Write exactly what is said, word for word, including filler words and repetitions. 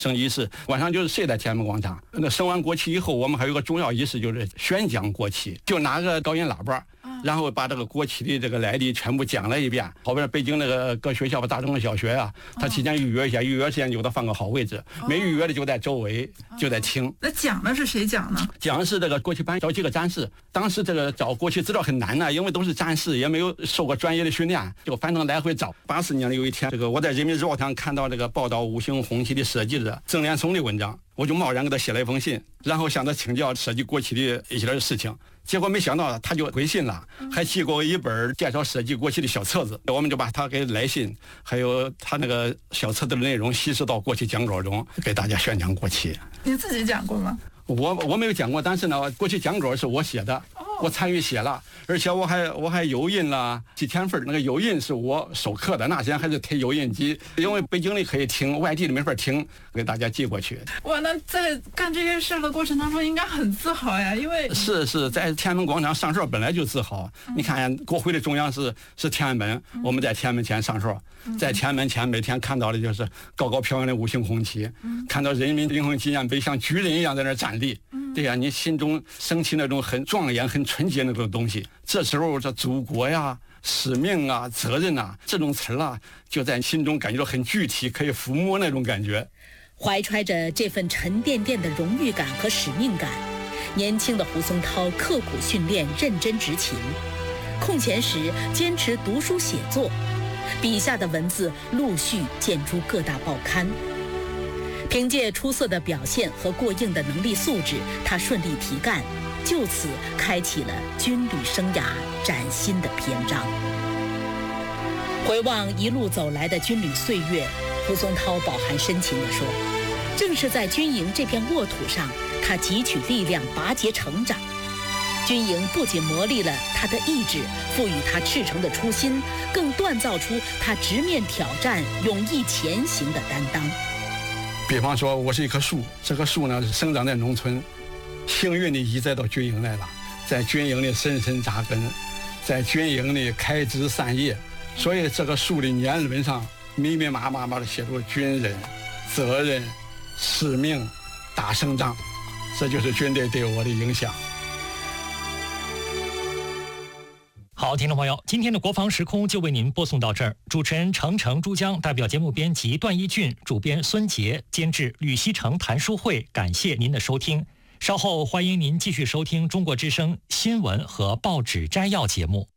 升仪式，晚上就是睡在天安门广场。那升完国旗以后，我们还有个重要仪式，就是宣讲国旗，就拿个高音喇叭。然后把这个国旗的这个来历全部讲了一遍。后边北京那个各学校吧，大中小学啊，他提前预约一下，预约时间有的放个好位置，没预约的就在周围就在听。 那讲的是谁讲呢？ 讲的是这个国旗班找几个战士。当时这个找国旗资料很难呢，因为都是战士，也没有受过专业的训练，就反正来回找。八四年的有一天，这个我在人民日报上看到这个报道五星红旗的设计者郑连松的文章，我就贸然给他写了一封信，然后向他请教设计国旗的一些事情。结果没想到他就回信了，还寄过一本介绍设计国旗的小册子，我们就把他给来信还有他那个小册子的内容稀释到国旗讲稿中，给大家宣讲国旗。 你自己讲过吗？ 我我没有讲过，但是呢，国旗讲稿是我写的，我参与写了，而且我还我还油印了几千份，那个油印是我手刻的，那时间还是推油印机，因为北京的可以听，外地的没法听，给大家寄过去。 哇，那在干这些事的过程当中，应该很自豪呀，因为是是在天安门广场上哨本来就自豪。嗯、你看，国徽的中央是是天安门，嗯、我们在天安门前上哨，嗯、在天安门前每天看到的就是高高飘扬的五星红旗，嗯、看到人民英雄纪念碑像巨人一样在那儿站立。嗯、对呀，你心中升起那种很庄严、很纯洁那种东西。这时候，这祖国呀、使命啊、责任啊，这种词啊，就在心中感觉到很具体，可以抚摸那种感觉。 怀揣着这份沉甸甸的荣誉感和使命感，年轻的胡松涛刻苦训练，认真执勤。空闲时坚持读书写作，笔下的文字陆续见诸各大报刊。凭借出色的表现和过硬的能力素质，他顺利提干，就此开启了军旅生涯崭新的篇章。回望一路走来的军旅岁月，胡松涛饱含深情地说，正是在军营这片沃土上，他汲取力量，拔节成长。军营不仅磨砺了他的意志，赋予他赤诚的初心，更锻造出他直面挑战、勇毅前行的担当。 比方说，我是一棵树，这棵树呢是生长在农村，幸运地移栽到军营来了，在军营里深深扎根，在军营里开枝散叶，所以这个树的年轮上密密麻麻麻的写出军人、责任、使命、打胜仗，这就是军队对我的影响。 好，听众朋友，今天的国防时空就为您播送到这儿。主持人程程、珠江，代表节目编辑段一俊，主编孙杰，监制吕锡成、谭书慧，感谢您的收听。稍后欢迎您继续收听中国之声新闻和报纸摘要节目。